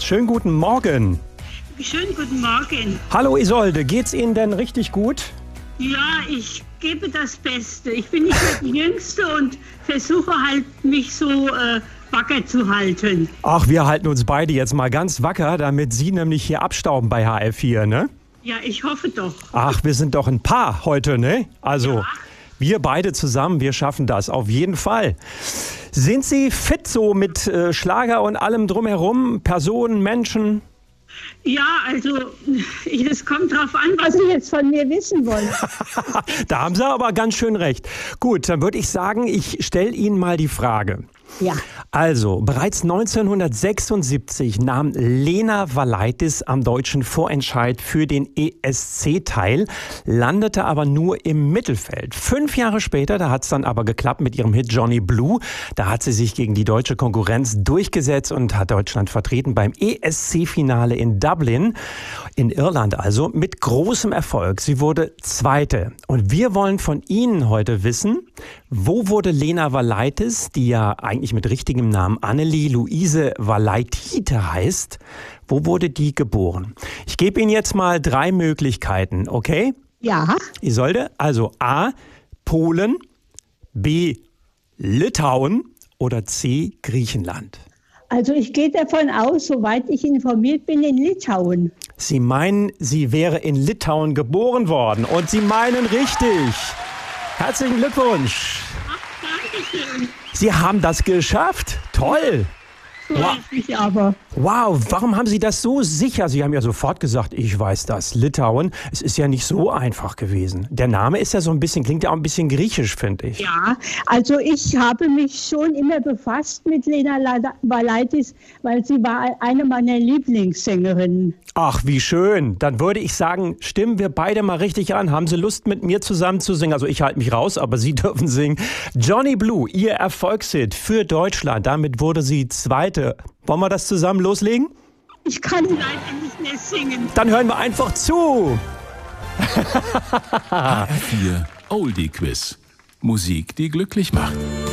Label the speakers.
Speaker 1: schönen guten Morgen.
Speaker 2: Schönen guten Morgen.
Speaker 1: Hallo Isolde, geht's Ihnen denn richtig gut?
Speaker 2: Ja, ich gebe das Beste. Ich bin nicht mehr die Jüngste und versuche halt, mich so wacker zu halten.
Speaker 1: Ach, wir halten uns beide jetzt mal ganz wacker, damit Sie nämlich hier abstauben bei HF4, ne?
Speaker 2: Ja, ich hoffe doch.
Speaker 1: Ach, wir sind doch ein Paar heute, ne? Also,
Speaker 2: Ja.
Speaker 1: wir beide zusammen, wir schaffen das auf jeden Fall. Sind Sie fit so mit Schlager und allem drumherum? Personen, Menschen?
Speaker 2: Ja, also es kommt drauf an, was Sie jetzt von mir wissen wollen.
Speaker 1: Da haben Sie aber ganz schön recht. Gut, dann würde ich sagen, ich stelle Ihnen mal die Frage.
Speaker 2: Ja.
Speaker 1: Also, bereits 1976 nahm Lena Valaitis am deutschen Vorentscheid für den ESC teil, landete aber nur im Mittelfeld. 5 Jahre später, da hat es dann aber geklappt mit ihrem Hit Johnny Blue. Da hat sie sich gegen die deutsche Konkurrenz durchgesetzt und hat Deutschland vertreten beim ESC-Finale in Dublin, in Irland also, mit großem Erfolg. Sie wurde Zweite. Und wir wollen von Ihnen heute wissen, wo wurde Lena Valaitis, die ja eigentlich mit richtigem Namen Annelie Luise Valaitite heißt, wo wurde die geboren? Ich gebe Ihnen jetzt mal 3 Möglichkeiten, okay?
Speaker 2: Ja.
Speaker 1: Isolde, also A, Polen, B, Litauen oder C, Griechenland.
Speaker 2: Also ich gehe davon aus, soweit ich informiert bin, in Litauen.
Speaker 1: Sie meinen, sie wäre in Litauen geboren worden und Sie meinen richtig. Herzlichen Glückwunsch.
Speaker 2: Ach, danke schön.
Speaker 1: Sie haben das geschafft. Toll.
Speaker 2: Freut mich aber.
Speaker 1: Wow, warum haben Sie das so sicher? Sie haben ja sofort gesagt, ich weiß das. Litauen, es ist ja nicht so einfach gewesen. Der Name ist ja so ein bisschen, klingt ja auch ein bisschen griechisch, finde ich.
Speaker 2: Ja, also ich habe mich schon immer befasst mit Lena Valaitis, weil sie war eine meiner Lieblingssängerinnen.
Speaker 1: Ach, wie schön. Dann würde ich sagen, stimmen wir beide mal richtig an. Haben Sie Lust, mit mir zusammen zu singen? Also ich halte mich raus, aber Sie dürfen singen. Johnny Blue, Ihr Erfolgshit für Deutschland. Damit wurde sie Zweite. Wollen wir das zusammen loslegen?
Speaker 2: Ich kann leider nicht mehr singen.
Speaker 1: Dann hören wir einfach zu.
Speaker 3: HR4 Oldie Quiz. Musik, die glücklich macht.